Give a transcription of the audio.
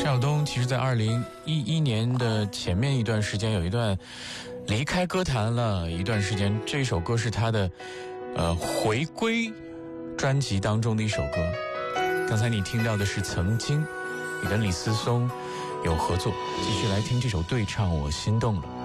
单晓东其实在2011年的前面一段时间有一段离开歌坛了一段时间，这首歌是他的回归专辑当中的一首歌。刚才你听到的是曾经，你跟李思松有合作，继续来听这首对唱我心动了。